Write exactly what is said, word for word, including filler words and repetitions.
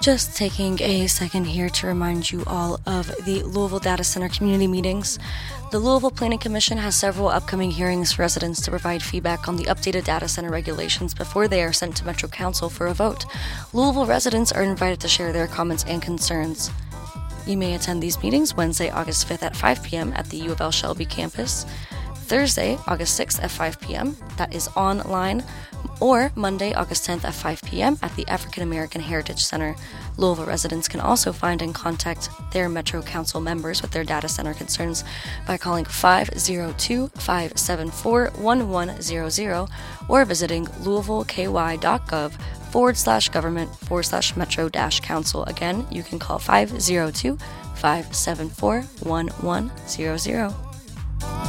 Just taking a second here to remind you all of the Louisville Data Center community meetings. The Louisville Planning Commission has several upcoming hearings for residents to provide feedback on the updated data center regulations before they are sent to Metro Council for a vote. Louisville residents are invited to share their comments and concerns. You may attend these meetings Wednesday, August fifth at five p.m. at the U of L Shelby campus, Thursday, August sixth at five p.m., that is online, or Monday, August tenth at five p.m. at the African American Heritage Center. Louisville residents can also find and contact their Metro Council members with their data center concerns by calling five oh two, five seven four, one one zero zero or visiting louisvilleky.gov forward slash government forward slash metro dash council. Again, you can call five oh two, five seven four, one one zero zero.